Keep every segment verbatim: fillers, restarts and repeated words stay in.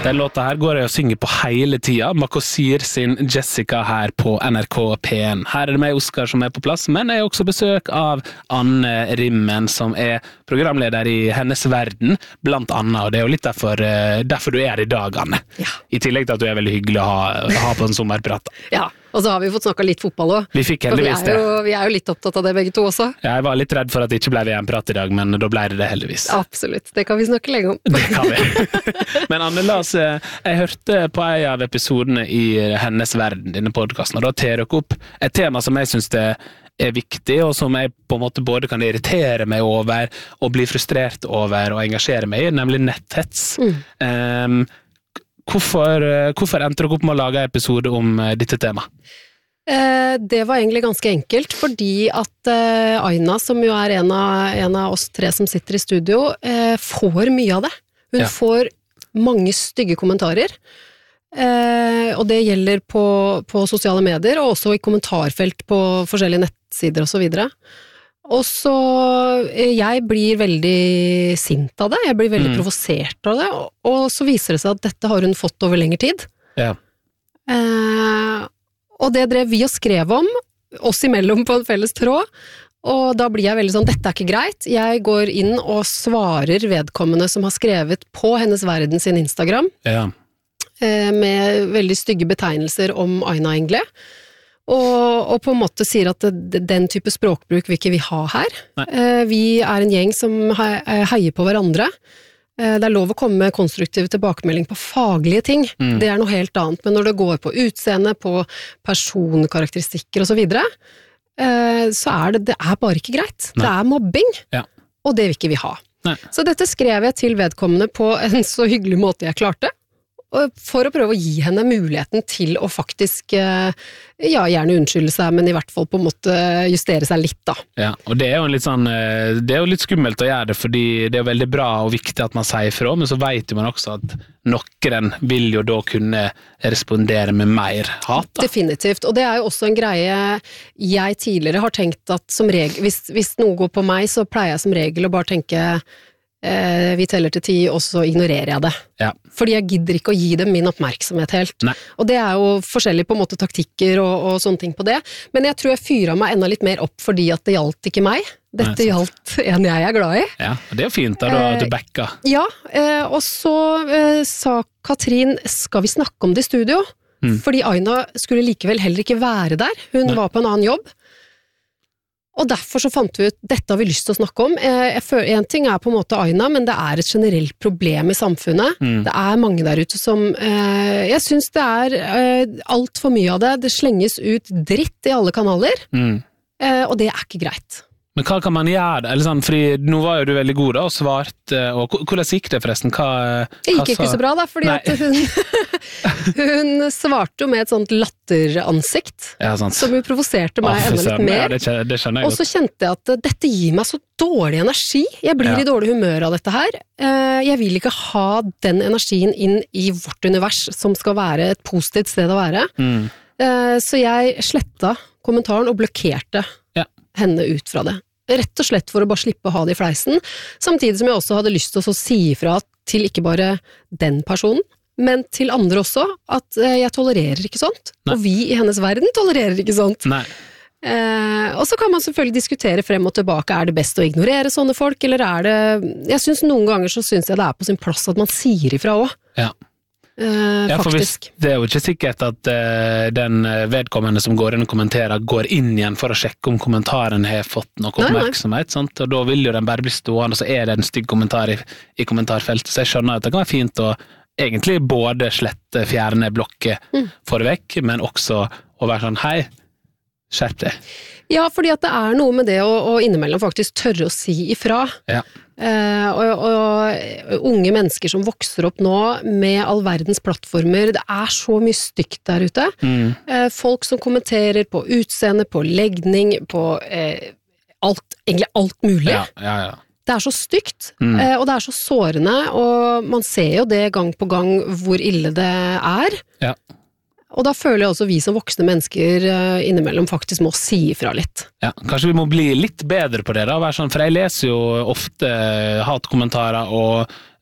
Den låta her går jeg og synger på hele tida. Makosir sin Jessica her på N R K P N. Her er det meg, Oskar, som er på plass, men jeg har også besøk av Anne Rimmen, som er programleder i Hennes Verden, blant annet, og det er jo litt derfor, derfor du er her i dag, Anne. Ja. I tillegg til at du er veldig hyggelig å ha, ha på en sommerprat. Ja, og så har vi fått snakket litt fotball også. Vi fikk heldigvis vi er, jo, vi er jo litt opptatt av det begge to også. Ja, jeg var litt redd for at det ikke ble V M-prat i dag, men da ble det det heldigvis. Absolutt, det kan vi snakke lenge om. Det kan vi. Men Anne, la oss, jeg hørte på en av episodene i Hennes Verden, denne podcasten, og da tar dere opp et tema som jeg synes det er viktig, og som jeg på en måte både kan irritere meg over, og bli frustrert over, og engasjere meg i, nemlig netthets. Mm. Um, Hvorfor, hvorfor endte dere opp med å lage en episode om dette temaet? Eh, det var egentlig ganske enkelt, fordi at eh, Aina, som jo er en av, en av oss tre som sitter i studio, eh, får mye av det. Hun ja. får mange stygge kommentarer, eh, og det gjelder på, på sosiale medier, og også i kommentarfelt på forskjellige nettsider og så videre. Og så, jeg blir veldig sint av det, jeg blir veldig mm. provosert av det, og, og så viser det seg at dette har hun fått over lengre tid. Ja. Eh, og det drev vi og skrev om, oss imellom på en felles tråd, og da blir jeg veldig sånn, dette er ikke greit. Jeg går inn og svarer vedkommende som har skrevet på Hennes Verden sin Instagram, ja. eh, med veldig stygge betegnelser om Aina Engle. Og, og på en måte sier at det, den type språkbruk vil ikke vi ha her. Eh, vi er en gjeng som he, heier på hverandre. Eh, det er lov å komme med konstruktiv tilbakemelding på faglige ting. Mm. Det er noe helt annet. Men når det går på utseende, på personkarakteristikker og så videre, eh, så er det, det er bare ikke greit. Nei. Det er mobbing, ja. Og det vil ikke vi ha. Nei. Så dette skrev jeg til vedkommende på en så hyggelig måte jeg klarte. For å prøve å gi henne muligheten til å faktisk, ja, gjerne unnskylde seg, men i hvert fall på en måte justere seg litt da. Ja, og det er jo litt sånn, det er jo litt skummelt å gjøre det, fordi det er jo veldig bra og viktig at man sier fra, men så vet man også at noen vil jo da kunne respondere med mer hat da. Definitivt, og det er jo også en greie jeg tidligere har tenkt at som regel, hvis, hvis noe går på meg, så pleier jeg som regel å bare tenke Eh, vi teller til ti, og så ignorerer jeg det. Ja. Fordi jeg gidder ikke å gi dem min oppmerksomhet helt. Nei. Og det er jo forskjellige på en måte taktikker og, og sånne ting på det. Men jeg tror jeg fyrer meg enda litt mer opp fordi at det gjaldt ikke meg. Dette Nei, gjaldt en jeg er glad i. Ja, det er jo fint da, da du backa. Eh, ja, eh, og så eh, sa Katrin, skal vi snakke om det i studio? Mm. Fordi Aina skulle likevel heller ikke være der. Hun Nei. var på en annen jobb. Og derfor så fant vi ut, dette har vi lyst til å snakke om. Jeg føler, en ting er på en måte Aina, men det er et generelt problem i samfunnet. Mm. Det er mange der ute som, eh, jeg synes det er eh, alt for mye av det. Det slenges ut dritt i alle kanaler, mm. eh, og det er ikke greit. Men hva kan man gjøre? Eller sånn, fordi nå var jo du veldig god da, og svart, og hvordan gikk det forresten? Hva, det gikk ikke så bra da, fordi at hun, hun svarte jo med et sånt latteransikt, ja, som jo provoserte meg oh, enda litt mer. Ja, det, det skjønner jeg godt. Og så kjente jeg at dette gir meg så dårlig energi. Jeg blir ja. i dårlig humør av dette her. Jeg vil ikke ha den energien inn i vårt univers, som skal være et positivt sted å være. Mm. Så jeg sletta kommentaren og blokkerte ja. henne ut fra det. Rett og slett for å bare slippe å ha det i fleisen, samtidig som jeg også hadde lyst til å si ifra til ikke bare den personen, men til andre også, at jeg tolererer ikke sånt. Nei. Og vi i Hennes Verden tolererer ikke sånt. Nei. Eh, og så kan man selvfølgelig diskutere frem og tilbake, er det best å ignorere sånne folk, eller er det... Jeg synes noen ganger så synes jeg det er på sin plass at man sier ifra også. Ja. Uh, ja, for faktisk. Hvis, det er jo ikke sikkert at uh, den vedkommende som går inn og kommenterer går inn igjen for å sjekke om kommentaren har fått noe oppmerksomhet, nei, nei. Sant? Og da vil jo den bare bli stående, og så er det en stygg kommentar i, i kommentarfeltet, så jeg skjønner at det kan være fint å egentlig både slette, fjerne, blokke mm. for vekk, men også å være sånn, hei, skjerp det. Ja, fordi at det er noe med det å, å innimellom faktisk tørre å si ifra. Ja. Uh, og, og unge mennesker som vokser opp nå med all verdens plattformer, det er så mye stygt der ute. Mm. Uh, folk som kommenterer på utseende, på legning, på uh, alt, egentlig alt mulig. Ja, ja, ja. Det er så stygt, mm. uh, og det er så sårende, og man ser jo det gang på gang hvor ille det er. Ja. Og da føler jeg også vi som voksne mennesker innimellom faktisk må si ifra litt. Ja, kanskje vi må bli litt bedre på det da, være sånn, for jeg leser jo ofte hatkommentarer og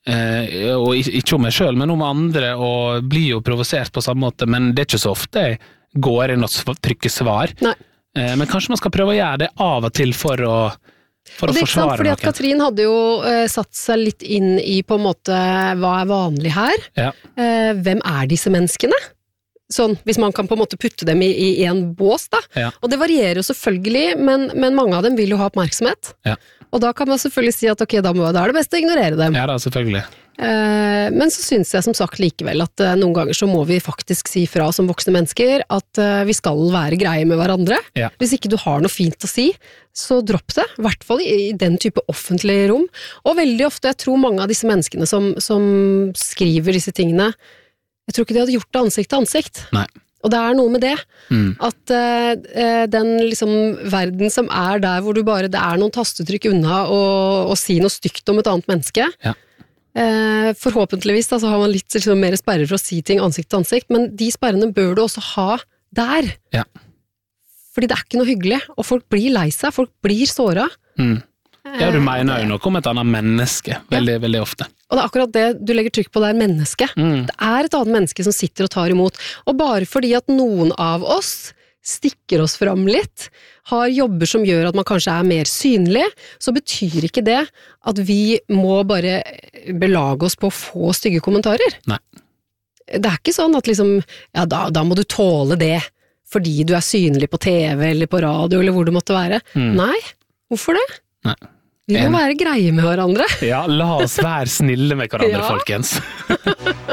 eh, og ikke om meg selv, men om andre, og blir jo provosert på samme måte, men det er ikke så ofte jeg går inn og trykker svar. Nei. Eh, men kanskje man skal prøve å gjøre det av og til for å For og det er ikke sant, fordi noen. at Katrin hadde jo uh, satt seg litt inn i på en måte hva er vanlig her. Ja. Uh, hvem er disse menneskene? Sånn, hvis man kan på en måte putte dem i, i en bås da. Ja. Og det varierer jo selvfølgelig, men, men mange av dem vil jo ha oppmerksomhet. Ja. Og da kan man selvfølgelig si at ok, da, må, da er det best å ignorere dem. Ja da, selvfølgelig. Uh, men så synes jeg som sagt likevel at uh, noen ganger så må vi faktisk si fra som voksne mennesker at uh, vi skal være greie med hverandre. Ja. Hvis ikke du har noe fint å si, så dropp det, i hvert fall i, i den type offentlige rom. Og veldig ofte, jeg tror mange av disse menneskene som, som skriver disse tingene, jeg tror ikke de hadde gjort det ansikt til ansikt. Nei. Og det er noe med det, mm. at uh, den liksom verden som er der hvor du bare, det er noen tastetrykk unna og, og si noe stygt om et annet menneske, ja. uh, forhåpentligvis da, så har man litt liksom, mer sperrer for å si ting ansikt til ansikt, men de sperrene bør du også ha der. Ja. Fordi det er ikke noe hyggelig, og folk blir lei seg, folk blir såret. Mm. Ja, du mener jo noe om et annet menneske, veldig, ja. veldig ofte. Og det er akkurat det du legger trykk på, det er menneske. Mm. Det er et annet menneske som sitter og tar imot. Og bare fordi at noen av oss stikker oss fram litt, har jobber som gjør at man kanskje er mer synlig, så betyr ikke det at vi må bare belage oss på å få stygge kommentarer. Nei. Det er ikke sånn at liksom, ja da, da må du tåle det, fordi du er synlig på T V eller på radio eller hvor det måtte være. Mm. Nei, hvorfor det? Nei. Vi må en... være greie med hverandre. Ja, la oss være snille med hverandre, ja. folkens.